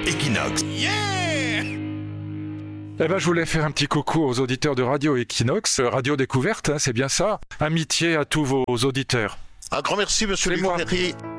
Equinox. Eh ben, je voulais faire un petit coucou aux auditeurs de Radio Equinox, Radio Découverte, hein, c'est bien ça. Amitié à tous vos auditeurs. Un grand merci, monsieur C'est moi. Luc Ferry.